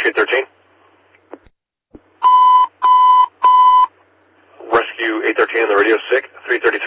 Rescue 813. Rescue 813 on the radio, sick. 332